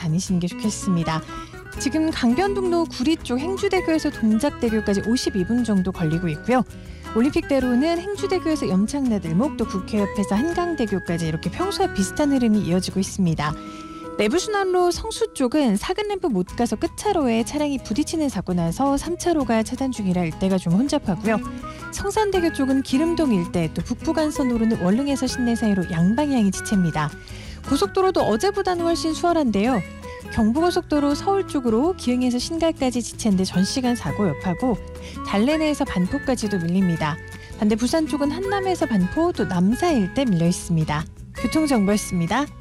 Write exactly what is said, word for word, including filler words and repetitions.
다니시는 게 좋겠습니다. 지금 강변북로 구리 쪽 행주대교에서 동작대교까지 오십이 분 정도 걸리고 있고요. 올림픽대로는 행주대교에서 염창나들목, 또 국회 옆에서 한강대교까지 이렇게 평소와 비슷한 흐름이 이어지고 있습니다. 내부순환로 성수 쪽은 사근램프 못 가서 끝차로에 차량이 부딪히는 사고 나서 삼 차로가 차단 중이라 일대가 좀 혼잡하고요. 성산대교 쪽은 기름동 일대, 또 북부간선도로는 월릉에서 신내 사이로 양방향이 지체입니다. 고속도로도 어제보다는 훨씬 수월한데요. 경부고속도로 서울 쪽으로 기흥에서 신갈까지 지체인데 전시간 사고 여파고, 달래내에서 반포까지도 밀립니다. 반대 부산 쪽은 한남에서 반포, 또 남사 일대 밀려 있습니다. 교통정보였습니다.